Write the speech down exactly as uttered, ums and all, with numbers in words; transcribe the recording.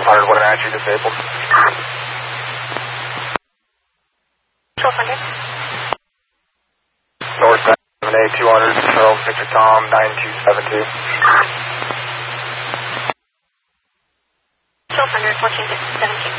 hundred, what an entry disabled. twelve hundred. North seven A two hundred, Charles Victor Tom, nine two seven two. twelve hundred, fourteen seventeen.